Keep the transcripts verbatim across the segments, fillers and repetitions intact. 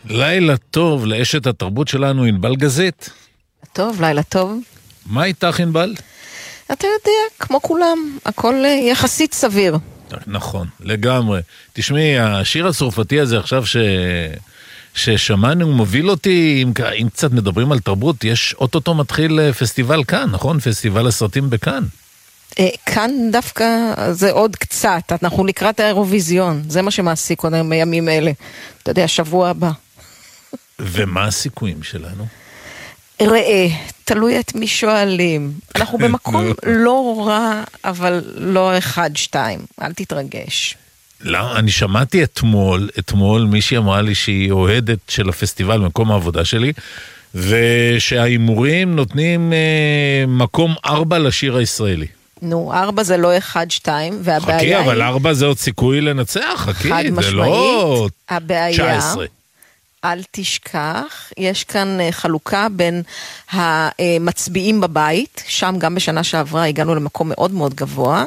לילה טוב לאשת התרבות שלנו, ענבל גזית. טוב, לילה טוב. מה איתך, ענבל? אתה יודע, כמו כולם, הכל יחסית סביר. נכון, לגמרי. תשמעי, השיר הצרפתי הזה עכשיו ש... ששמענו מוביל אותי, אם, אם קצת מדברים על תרבות, יש אוטוטו מתחיל פסטיבל כאן, נכון? פסטיבל הסרטים בכאן. כאן דווקא זה עוד קצת, אנחנו לקראת האירוויזיון, זה מה שמעסיק אותנו בימים אלה. אתה יודע, שבוע הבא. ומה הסיכויים שלנו? ראה, תלוי את מי שואלים. אנחנו במקום לא רע, אבל לא אחד, שתיים. אל תתרגש. לא, אני שמעתי אתמול, אתמול מישהי אמרה לי שהיא אוהדת של הפסטיבל במקום העבודה שלי, ושהאימורים נותנים אה, מקום ארבע לשיר הישראלי. נו, ארבע זה לא אחד, שתיים, והבעיה חכי, היא... אבל ארבע זה עוד סיכוי לנצח, חכי, חד זה משמעית, לא הבעיה, תשע עשרה. אל תשכח, יש כאן חלוקה בין המצביעים בבית, שם גם בשנה שעברה הגענו למקום מאוד מאוד גבוה,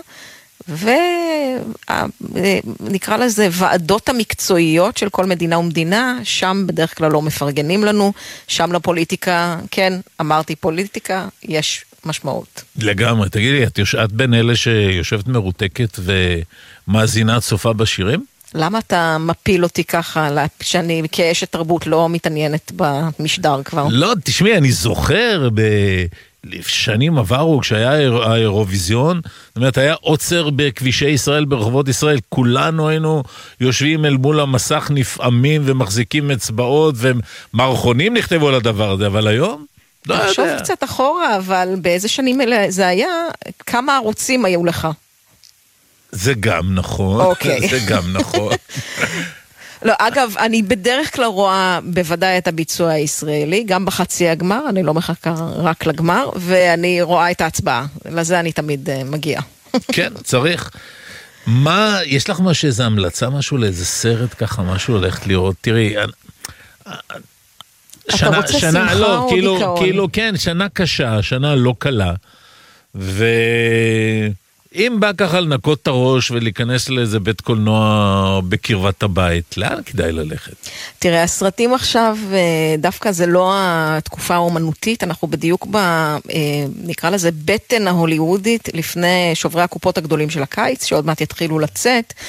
ונקרא לזה ועדות המקצועיות של כל מדינה ומדינה, שם בדרך כלל לא מפרגנים לנו, שם לפוליטיקה, כן, אמרתי פוליטיקה, יש משמעות. לגמרי, תגידי, את, את בין אלה שיושבת מרותקת ומאזינה צופה בשירים? למה אתה מפיל אותי ככה, שאני כאשת תרבות לא מתעניינת במשדר כבר? לא, תשמעי, אני זוכר בשנים עברו, כשהיה האירוויזיון, זאת אומרת, היה עוצר בכבישי ישראל, ברחובות ישראל, כולנו היינו יושבים אל מול המסך נפעמים ומחזיקים אצבעות, ומערכונים נכתבו על הדבר הזה, אבל היום? לא תחשוב קצת אחורה, אבל באיזה שנים אלה זה היה, כמה ערוצים היו לך? זה גם נכון, אוקיי. זה גם נכון. לא, אגב, אני בדרך כלל רואה בוודאי את הביצוע הישראלי, גם בחצי הגמר, אני לא מחכה רק לגמר, ואני רואה את ההצבעה, לזה אני תמיד uh, מגיעה. כן, צריך. מה, יש לך משהו, איזו המלצה, משהו לאיזה סרט ככה, משהו הולכת לראות? תראי, אתה רוצה שמחה לא, או כאילו, דיכאון? כאילו, כן, שנה קשה, שנה לא קלה, ואם בא ככה לנקות את הראש ולהיכנס לאיזה בית קולנוע בקרבת הבית, לאן כדאי ללכת? תראה, הסרטים עכשיו, דווקא זה לא התקופה האומנותית, אנחנו בדיוק ב, נקרא לזה בטן ההוליוודית, לפני שוברי הקופות הגדולים של הקיץ, שעוד מעט יתחילו לצאת,